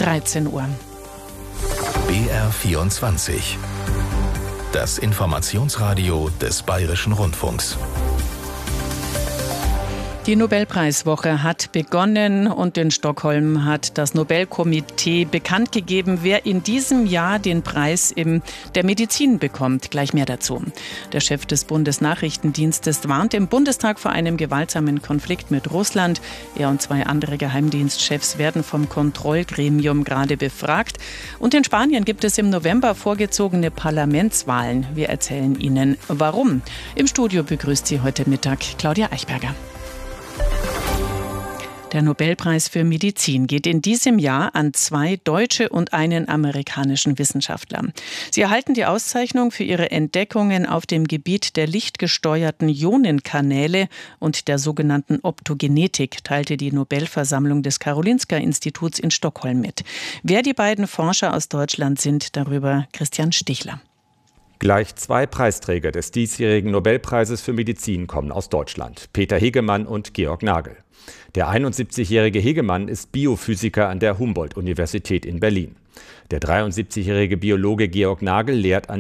13 Uhr. BR24. Das Informationsradio des Bayerischen Rundfunks. Die Nobelpreiswoche hat begonnen und in Stockholm hat das Nobelkomitee bekannt gegeben, wer in diesem Jahr den Preis der Medizin bekommt. Gleich mehr dazu. Der Chef des Bundesnachrichtendienstes warnt im Bundestag vor einem gewaltsamen Konflikt mit Russland. Er und 2 andere Geheimdienstchefs werden vom Kontrollgremium gerade befragt. Und in Spanien gibt es im November vorgezogene Parlamentswahlen. Wir erzählen Ihnen, warum. Im Studio begrüßt Sie heute Mittag Claudia Eichberger. Der Nobelpreis für Medizin geht in diesem Jahr an 2 deutsche und einen amerikanischen Wissenschaftler. Sie erhalten die Auszeichnung für ihre Entdeckungen auf dem Gebiet der lichtgesteuerten Ionenkanäle und der sogenannten Optogenetik, teilte die Nobelversammlung des Karolinska-Instituts in Stockholm mit. Wer die beiden Forscher aus Deutschland sind, darüber Christian Stichler. Gleich 2 Preisträger des diesjährigen Nobelpreises für Medizin kommen aus Deutschland: Peter Hegemann und Georg Nagel. Der 71-jährige Hegemann ist Biophysiker an der Humboldt-Universität in Berlin. Der 73-jährige Biologe Georg Nagel lehrt an